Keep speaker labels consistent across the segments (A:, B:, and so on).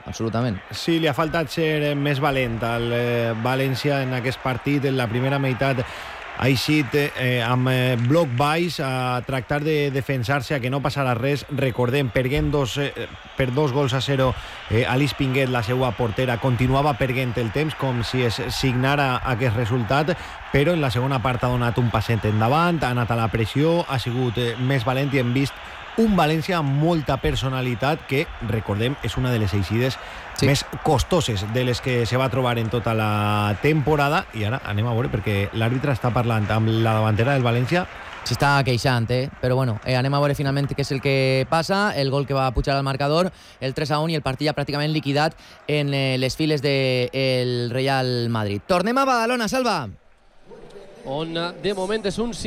A: absolutament.
B: Sí, li ha faltat ser més valent al València en aquest partit. En la primera meitat ha eixit amb bloc baix a tractar de defensar-se, a que no passarà res. Recordem, perdent per 2-0 Alice Pinguet, la seva portera, continuava perdent el temps com si es signara aquest resultat, però en la segona part ha donat un passet endavant, ha anat a la pressió, ha sigut més valent i hem vist un València amb molta personalitat que, recordem, és una de les eixides més costoses de les que se va trobar en tota la temporada. I ara anem a veure, perquè l'àrbitre està parlant amb la davantera del València.
A: S'està queixant, però bueno, anem a veure finalment què és el que passa. El gol que va pujar al marcador, el 3-1, i el partit ja pràcticament liquidat en les files del Real Madrid. Tornem a Badalona, Salva.
C: On de moment és un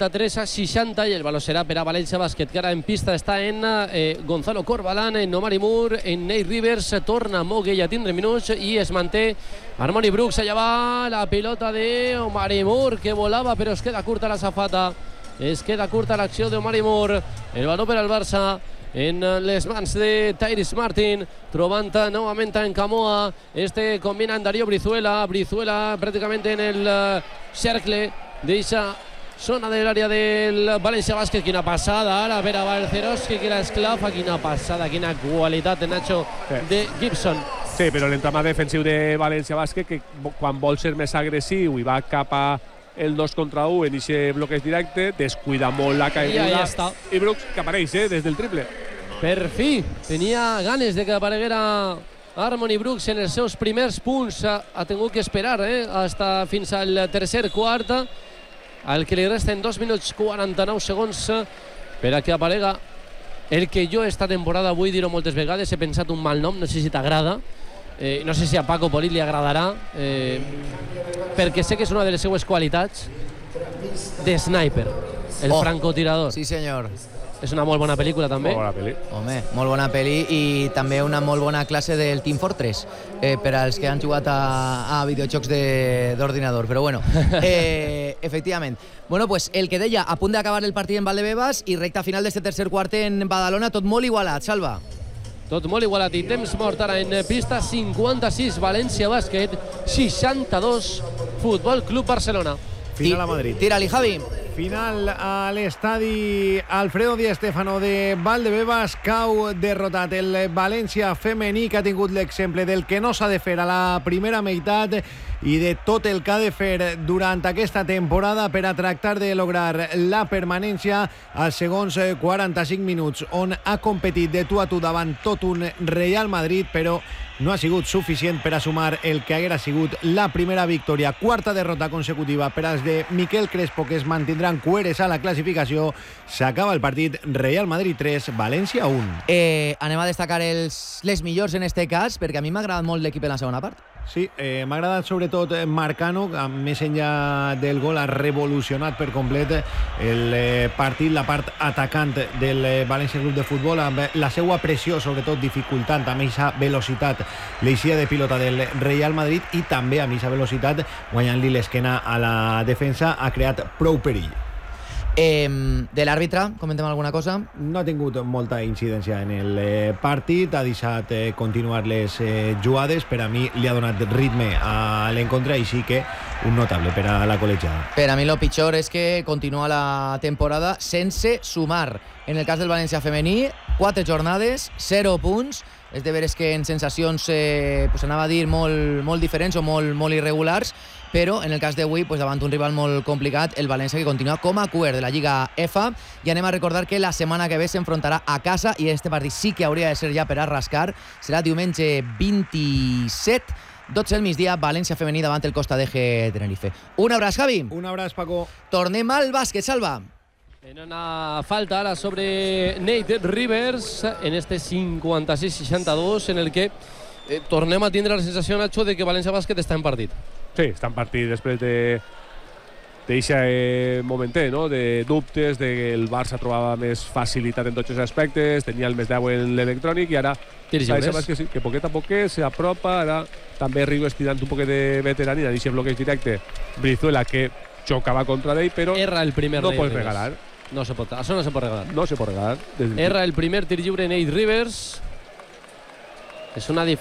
C: 53-60 i el valor serà per a València Bàsquet, que ara en pista està en Gonzalo Corbalán, en Omari Moore, en Nate Rivers, torna Moguell a tindre minuts i es manté Armoni Brooks. Allà va la pilota de Omari Moore, que volava però es queda curta la safata, es queda curta l'acció d'Omari Moore. El valor per al Barça en les mans de Tyrese Martin, trobant novament en Camoa. Combina en Darío Brizuela pràcticament en el cercle d'eixa zona de l'àrea del València Bàsquet. Quina passada ara per a Balcerowski, que l'esclafa. Quina passada, quina qualitat de Nacho de Gibson.
D: Sí, però l'entramat defensiu de València Bàsquet, que quan vol ser més agressiu i va cap a el 2 contra 1 en aquest bloqueig directe, descuida molt la caiguda, i Brooks que apareix des del triple.
C: Per fi tenia ganes de que apareguera Armoni Brooks en els seus primers punts. Ha tingut que esperar hasta fins al tercer quart, al que li resten 2 minuts 49 segons per a que aparega el que jo esta temporada, vull dir-ho moltes vegades, he pensat un mal nom, no sé si t'agrada, no sé si a Paco Polit li agradarà, perquè sé que és una de les seues qualitats, de sniper, el francotirador.
A: Sí, senyor.
C: És una molt bona pel·lícula, també.
D: Molt bona pel·li.
A: Home, molt bona pel·li, i també una molt bona classe del Team Fortress per als que han jugat a videojocs d'ordinador. Però bueno, efectivament. Bueno, pues el que deia, a punt d'acabar el partit en Valdebebas i recta final d'este tercer quart en Badalona, tot molt igualat, Salva.
C: Tot molt igualat i temps mort ara en pista. 56 València Bàsquet, 62 Futbol Club Barcelona.
B: Final a Madrid.
A: Tira-li, Javi.
B: Final a l'estadi Alfredo Di Stéfano de Valdebebas. Cau derrotat el València femení, que ha tingut l'exemple del que no s'ha de fer a la primera meitat i de tot el que ha de fer durant aquesta temporada per a tractar de lograr la permanència als segons 45 minuts, on ha competit de tu a tu davant tot un Real Madrid, però no ha sigut suficient per a sumar el que haguera sigut la primera victòria. Quarta derrota consecutiva per als de Miquel Crespo, que es mantindran cueres a la classificació. S'acaba el partit. Real Madrid 3, València 1.
A: Anem a destacar les millors en este cas, perquè a mi m'ha agradat molt l'equip en la segona part.
B: Sí, m'ha agradat sobretot Marcano, que més enllà del gol ha revolucionat per complet el partit, la part atacant del València Club de Futbol, amb la seva pressió, sobretot dificultant amb aquesta velocitat l'eixida de pilota del Real Madrid, i també amb aquesta velocitat, guanyant-li l'esquena a la defensa, ha creat prou perill.
A: De l'àrbitre, comentem alguna cosa?
B: No ha tingut molta incidència en el partit, ha deixat continuar les jugades. Per a mi li ha donat ritme a l'encontre, així que un notable per a la col·legiada.
A: Per a mi lo pitjor és que continua la temporada sense sumar. En el cas del València femení, 4 jornades, 0 punts. És de veres que en sensacions anava a dir molt diferents o molt irregulars, però en el cas d'avui, davant un rival molt complicat, el València, que continua com a cuer de la Lliga EFA. I anem a recordar que la setmana que ve s'enfrontarà a casa, i este partit sí que hauria de ser ja per a rascar. Serà diumenge 27, 12 del migdia, València femení davant el Costa d'Eje Tenerife. Un abraç, Javi.
B: Un abraç, Paco.
A: Tornem al bàsquet, Salva.
C: En una falta ara sobre Nate Rivers en este 56-62, en el que tornem a tindre la sensació, Nacho, de que València Bàsquet està en partit.
D: Sí, està en partit després d'aquest momentet, no? De dubtes, que el Barça trobava més facilitat en tots els aspectes, tenia el més 10 en l'electrònic, i ara que poquet a poquet s'apropa. Ara també Rivers tirant un poquet de veterania, d'aquest bloqueig directe. Brizuela, que xocava contra ell, però
C: erra el primer
D: no pots regalar.
C: No se pot, això no se pot regalar.
D: No se pot regalar.
C: Erra el primer tir lliure Nate Rivers. És una